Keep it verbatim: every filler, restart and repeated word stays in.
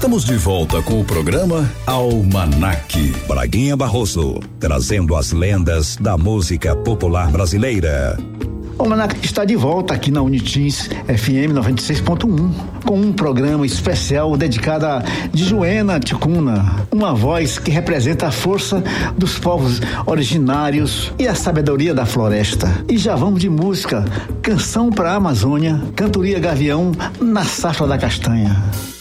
Estamos de volta com o programa Almanac. Braguinha Barroso, trazendo as lendas da música popular brasileira. O Almanac está de volta aqui na Unitins F M noventa e seis ponto um, com um programa especial dedicado a Djuena Ticuna, uma voz que representa a força dos povos originários e a sabedoria da floresta. E já vamos de música, Canção para a Amazônia, Cantoria Gavião na Safra da Castanha.